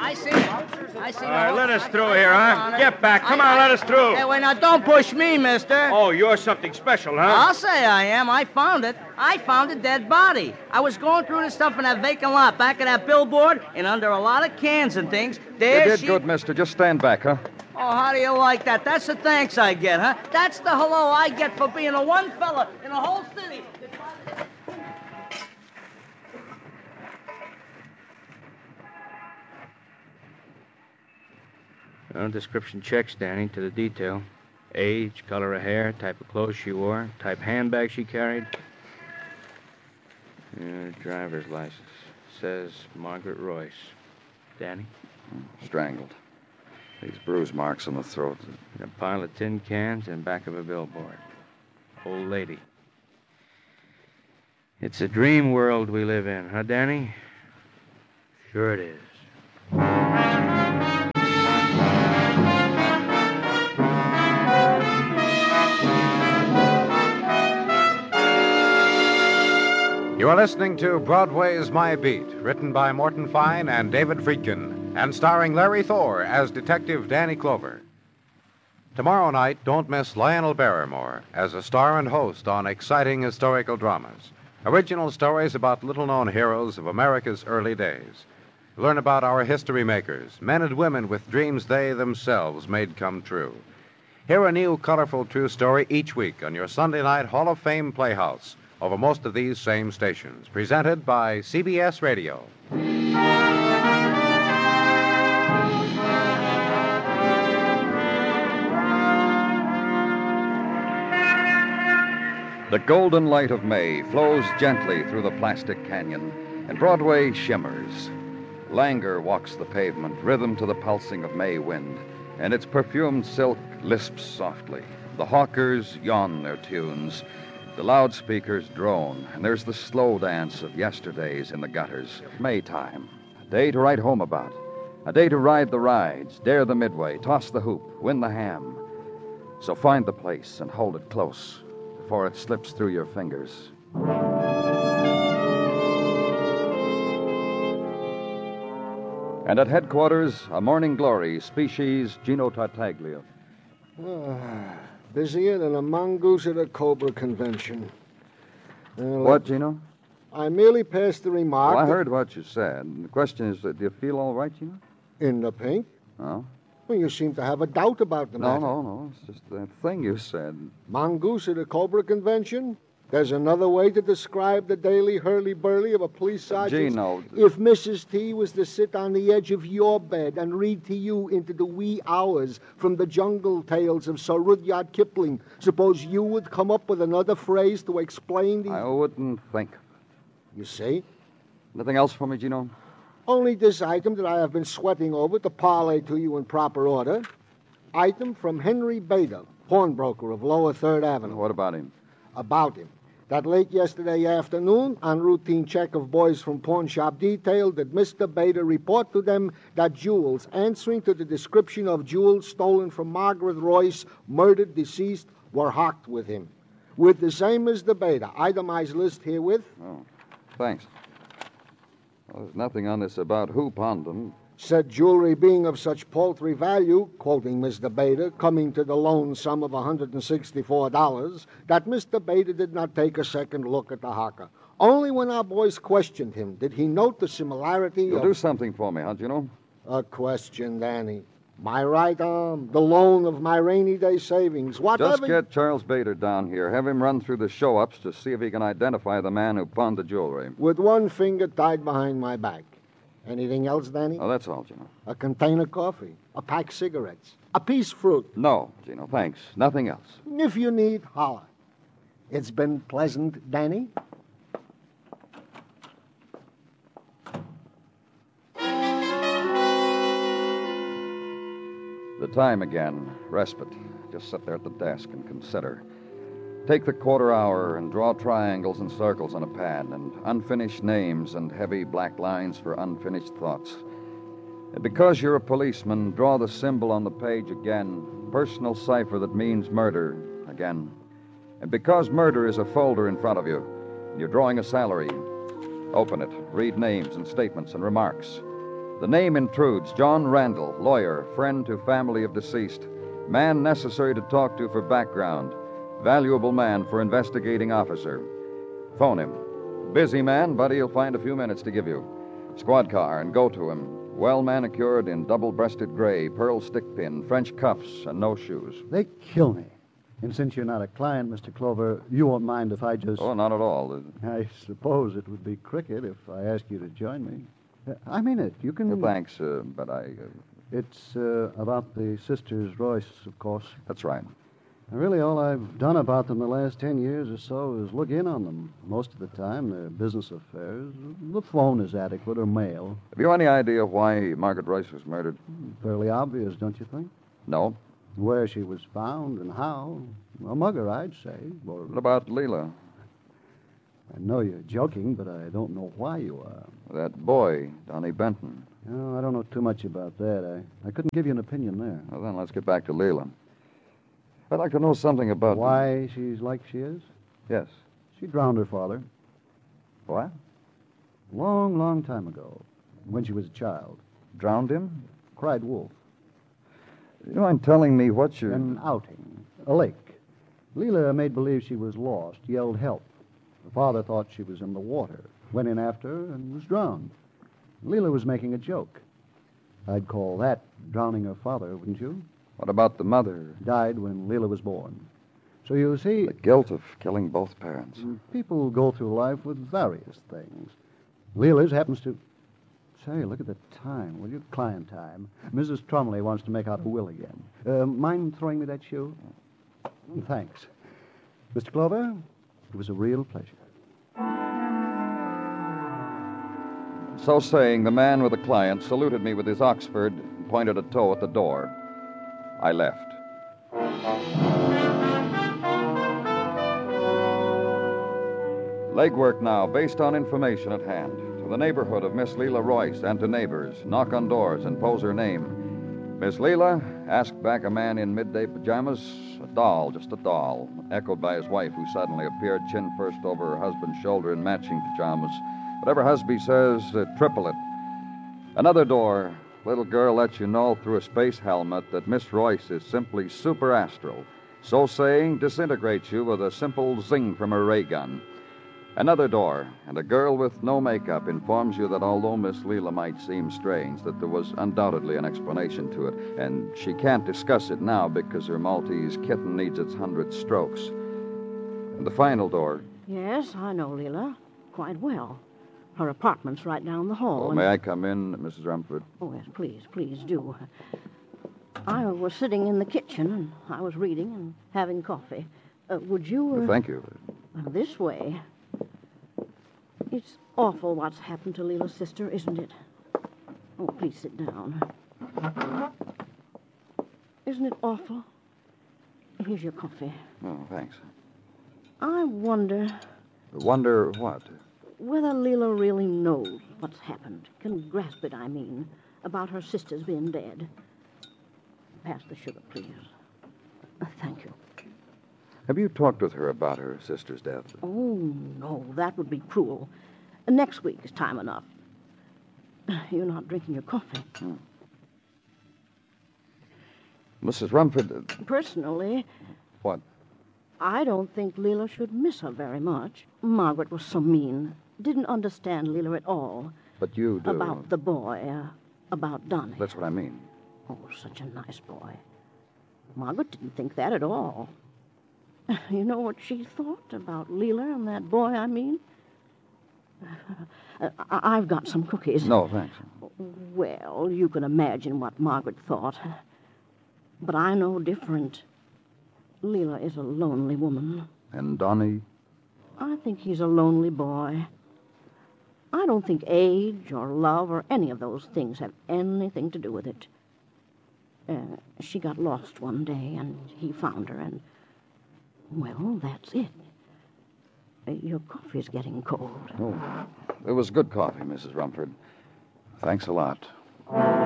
I see him. I see him. All right, let us through here, huh? Get back. Come on, let us through. Hey, wait, now, don't push me, mister. Oh, you're something special, huh? I'll say I am. I found it. I found a dead body. I was going through the stuff in that vacant lot back of that billboard, and under a lot of cans and things, there You did good, mister. Just stand back, huh? Oh, how do you like that? That's the thanks I get, huh? That's the hello I get for being the one fella in the whole city. Well, description checks, Danny, to the detail. Age, color of hair, type of clothes she wore, type handbag she carried. Driver's license. Says Margaret Royce. Danny? Strangled. These bruise marks on the throat. A pile of tin cans in back of a billboard. Old lady. It's a dream world we live in, huh, Danny? Sure it is. You are listening to Broadway's My Beat, written by Morton Fine and David Friedkin, and starring Larry Thor as Detective Danny Clover. Tomorrow night, don't miss Lionel Barrymore as a star and host on exciting historical dramas. Original stories about little-known heroes of America's early days. Learn about our history makers, men and women with dreams they themselves made come true. Hear a new, colorful, true story each week on your Sunday night Hall of Fame Playhouse over most of these same stations. Presented by CBS Radio. The golden light of May flows gently through the plastic canyon, and Broadway shimmers. Languor walks the pavement, rhythm to the pulsing of May wind, and its perfumed silk lisps softly. The hawkers yawn their tunes. The loudspeakers drone, and there's the slow dance of yesterdays in the gutters. Maytime, a day to write home about, a day to ride the rides, dare the midway, toss the hoop, win the ham. So find the place and hold it close before it slips through your fingers. And at headquarters, a morning glory, species Gino Tartaglia. Busier than a mongoose at a Cobra convention. What, Gino? I merely passed the remark. Well, I heard what you said. The question is, do you feel all right, Gino? In the pink? No. Well, you seem to have a doubt about the matter. No. It's just that thing you said. Mongoose at a Cobra convention? There's another way to describe the daily hurly-burly of a police sergeant. Gino. If Mrs. T was to sit on the edge of your bed and read to you into the wee hours from the jungle tales of Sir Rudyard Kipling, suppose you would come up with another phrase to explain the... I wouldn't think. You see? Nothing else for me, Gino? Only this item that I have been sweating over to parlay to you in proper order. Item from Henry Bader, pawnbroker of Lower 3rd Avenue. What about him? About him. That late yesterday afternoon, on routine check of boys from pawn shop detail, did Mr. Bader report to them that jewels answering to the description of jewels stolen from Margaret Royce, murdered, deceased, were hocked with him. With the same Mr. Bader, itemized list herewith. Oh, thanks. Well, there's nothing on this about who pawned them. Said jewelry being of such paltry value, quoting Mr. Bader, coming to the loan sum of $164, that Mr. Bader did not take a second look at the hocker. Only when our boys questioned him did he note the similarity You'll do something for me, huh, Gino? A question, Danny. My right arm, the loan of my rainy day savings, whatever... Just get Charles Bader down here. Have him run through the show-ups to see if he can identify the man who pawned the jewelry. With one finger tied behind my back. Anything else, Danny? Oh, that's all, Gino. A container coffee, a pack cigarettes, a piece fruit. No, Gino, thanks. Nothing else. If you need, holler. It's been pleasant, Danny. The time again. Respite. Just sit there at the desk and consider. Take the quarter hour and draw triangles and circles on a pad and unfinished names and heavy black lines for unfinished thoughts. And because you're a policeman, draw the symbol on the page again, personal cipher that means murder again. And because murder is a folder in front of you, and you're drawing a salary, open it, read names and statements and remarks. The name intrudes. John Randall, lawyer, friend to family of deceased. Man necessary to talk to for background. Valuable man for investigating officer. Phone him. Busy man, but he'll find a few minutes to give you. Squad car and go to him. Well manicured in double-breasted gray, pearl stick pin, French cuffs, and no shoes. They kill me. And since you're not a client, Mr. Clover, you won't mind if I just... Oh, not at all. I suppose it would be cricket if I asked you to join me. I mean it. You can... Thanks, but I... It's about the sisters Royce, of course. That's right. Really, all I've done about them the last 10 years or so is look in on them. Most of the time, they're business affairs. The phone is adequate or mail. Have you any idea why Margaret Royce was murdered? Fairly obvious, don't you think? No. Where she was found and how. A mugger, I'd say. Or... What about Leela? I know you're joking, but I don't know why you are. That boy, Donnie Benton. No, I don't know too much about that. I couldn't give you an opinion there. Well, then let's get back to Leela. I'd like to know something about... Why she's like she is? Yes. She drowned her father. What? Long, long time ago, when she was a child. Drowned him? Cried wolf. You mind telling me what you're... An outing. A lake. Leela made believe she was lost, yelled help. The father thought she was in the water, went in after her, and was drowned. Leela was making a joke. I'd call that drowning her father, wouldn't you? What about the mother? Died when Leela was born. So you see... The guilt of killing both parents. People go through life with various things. Leela's happens to... Say, look at the time, will you? Client time. Mrs. Trumley wants to make out a will again. Mind throwing me that shoe? Thanks. Mr. Clover, it was a real pleasure. So saying, the man with the client saluted me with his Oxford and pointed a toe at the door. I left. Legwork now, based on information at hand. To the neighborhood of Miss Leela Royce and to neighbors. Knock on doors and pose her name. Miss Leela, asked back a man in midday pajamas. A doll, just a doll. Echoed by his wife, who suddenly appeared chin first over her husband's shoulder in matching pajamas. Whatever husband says, triple it. Another door. Little girl lets you know through a space helmet that Miss Royce is simply superastral. So saying, disintegrates you with a simple zing from her ray gun. Another door, and a girl with no makeup informs you that although Miss Leela might seem strange, that there was undoubtedly an explanation to it, and she can't discuss it now because her Maltese kitten needs its 100 strokes. And the final door. Yes, I know Leela quite well. Her apartment's right down the hall. Oh, may I come in, Mrs. Rumford? Oh, yes, please do. I was sitting in the kitchen, and I was reading and having coffee. Would you... Thank you. This way. It's awful what's happened to Leela's sister, isn't it? Oh, please sit down. Isn't it awful? Here's your coffee. Oh, thanks. I wonder... Wonder what? Whether Leela really knows what's happened. Can grasp it, I mean, about her sister's being dead. Pass the sugar, please. Thank you. Have you talked with her about her sister's death? Oh, no, that would be cruel. Next week is time enough. You're not drinking your coffee. Mrs. Rumford... Personally... What? I don't think Leela should miss her very much. Margaret was so mean. Didn't understand Leela at all. But you do. About the boy, about Donnie. That's what I mean. Oh, such a nice boy. Margaret didn't think that at all. You know what she thought about Leela and that boy, I mean? I've got some cookies. No, thanks. Well, you can imagine what Margaret thought. But I know different. Leela is a lonely woman. And Donnie? I think he's a lonely boy. I don't think age or love or any of those things have anything to do with it. She got lost one day, and he found her, and... Well, that's it. Your coffee's getting cold. Oh, it was good coffee, Mrs. Rumford. Thanks a lot.